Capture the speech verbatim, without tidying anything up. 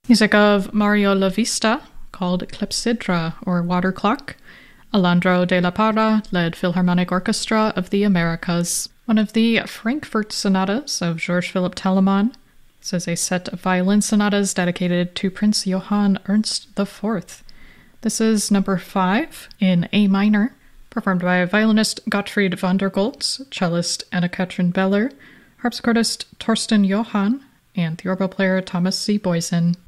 Music of Mario Lavista, called Clepsydra, or Water Clock. Alejandro de la Parra led Philharmonic Orchestra of the Americas. One of the Frankfurt sonatas of Georges Philipp Telemann. This is a set of violin sonatas dedicated to Prince Johann Ernst the Fourth. This is number five in A minor, performed by violinist Gottfried van der Goltz, cellist Anna-Katrin Beller, harpsichordist Torsten Johann, and the organ player Thomas C. Boysen.